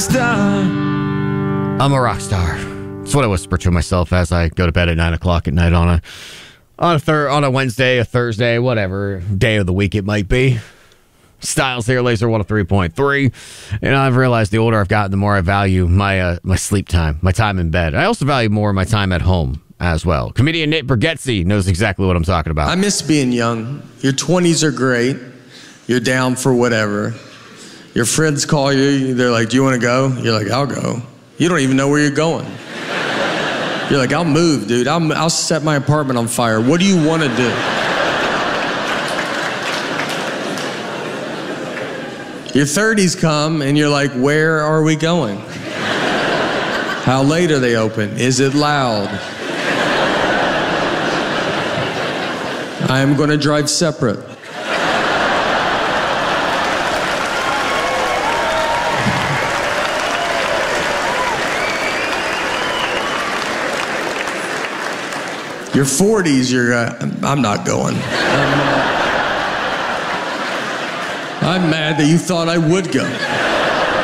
star. I'm a rock star. That's what I whisper to myself as I go to bed at 9 o'clock at night on a Wednesday, a Thursday, whatever day of the week it might be. Styles here, Laser 103.3. And I've realized the older I've gotten, the more I value my sleep time, my time in bed. I also value more my time at home as well. Comedian Nate Bargatze knows exactly what I'm talking about. I miss being young. Your 20s are great. You're down for whatever. Your friends call you. They're like, do you want to go? You're like, I'll go. You don't even know where you're going. You're like, I'll move, dude. I'll set my apartment on fire. What do you want to do? Your 30s come and you're like, where are we going? How late are they open? Is it loud? I am going to drive separate. Your 40s, I'm not going. I'm mad that you thought I would go.